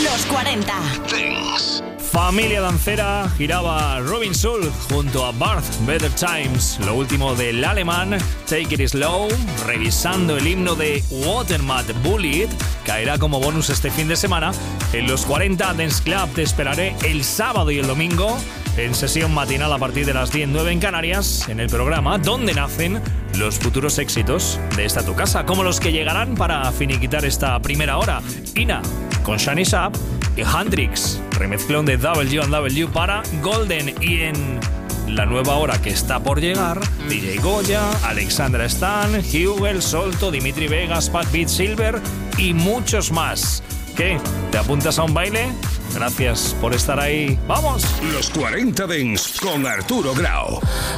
Los 40 Dance. Familia dancera giraba Robin Schulz junto a Barth Better Times, lo último del alemán Take It Slow, revisando el himno de Watermat Bullet, caerá como bonus este fin de semana. En los 40 Dance Club te esperaré el sábado y el domingo en sesión matinal a partir de las 10:09 en Canarias, en el programa donde nacen los futuros éxitos de esta tu casa, como los que llegarán para finiquitar esta primera hora. Ina con Shani Sharp y Hendrix, remezclón de W&W para Golden. Y en la nueva hora que está por llegar, DJ Goya, Alexandra Stan, Hugel, Solto, Dimitri Vegas, Pat Beat Silver y muchos más. ¿Qué? ¿Te apuntas a un baile? Gracias por estar ahí. ¡Vamos! Los 40 Dance con Arturo Grau.